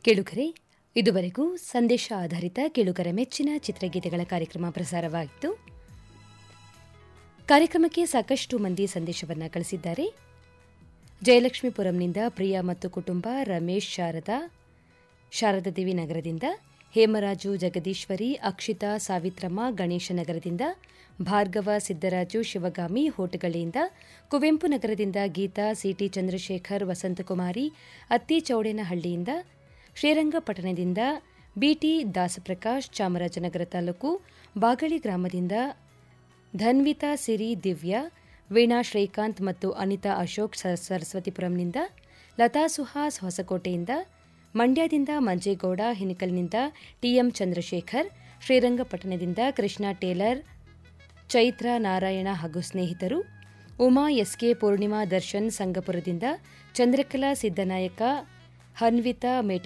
ಕೇಳುಗರೆ, ಇದುವರೆಗೂ ಸಂದೇಶ ಆಧಾರಿತ ಕೇಳುಗರ ಮೆಚ್ಚಿನ ಚಿತ್ರಗೀತೆಗಳ ಕಾರ್ಯಕ್ರಮ ಪ್ರಸಾರವಾಯಿತು. ಕಾರ್ಯಕ್ರಮಕ್ಕೆ ಸಾಕಷ್ಟು ಮಂದಿ ಸಂದೇಶವನ್ನು ಕಳಿಸಿದ್ದಾರೆ. ಜಯಲಕ್ಷ್ಮೀಪುರಂನಿಂದ ಪ್ರಿಯಾ ಮತ್ತು ಕುಟುಂಬ, ರಮೇಶ್ ಶಾರದಾದೇವಿ ನಗರದಿಂದ, ಹೇಮರಾಜು ಜಗದೀಶ್ವರಿ, ಅಕ್ಷಿತಾ ಸಾವಿತ್ರಮ್ಮ ಗಣೇಶ ನಗರದಿಂದ, ಭಾರ್ಗವ ಸಿದ್ದರಾಜು ಶಿವಗಾಮಿ ಹೋಟಗಳಿಂದ, ಕುವೆಂಪು ನಗರದಿಂದ ಗೀತಾ, ಸಿಟಿ ಚಂದ್ರಶೇಖರ್, ವಸಂತಕುಮಾರಿ ಅತ್ತಿಚೌಡೇನಹಳ್ಳಿಯಿಂದ, ಶ್ರೀರಂಗಪಟ್ಟಣದಿಂದ ಬಿಟಿ ದಾಸಪ್ರಕಾಶ್, ಚಾಮರಾಜನಗರ ತಾಲೂಕು ಬಾಗಳಿ ಗ್ರಾಮದಿಂದ ಧನ್ವಿತಾ, ಸಿರಿ, ದಿವ್ಯಾ, ವೀಣಾ ಶ್ರೀಕಾಂತ್ ಮತ್ತು ಅನಿತಾ ಅಶೋಕ್ ಸರಸ್ವತಿಪುರಂನಿಂದ, ಲತಾ ಸುಹಾಸ್ ಹೊಸಕೋಟೆಯಿಂದ, ಮಂಡ್ಯದಿಂದ ಮಂಜೇಗೌಡ, ಹಿನಕಲ್ನಿಂದ ಟಿಎಂ ಚಂದ್ರಶೇಖರ್, ಶ್ರೀರಂಗಪಟ್ಟಣದಿಂದ ಕೃಷ್ಣ ಟೇಲರ್, ಚೈತ್ರ ನಾರಾಯಣ ಹಾಗೂ ಸ್ನೇಹಿತರು, ಉಮಾ ಎಸ್ಕೆ, ಪೂರ್ಣಿಮಾ ದರ್ಶನ್ ಸಂಗಪುರದಿಂದ, ಚಂದ್ರಕಲಾ ಸಿದ್ದನಾಯಕ, ಹನ್ವಿತಾ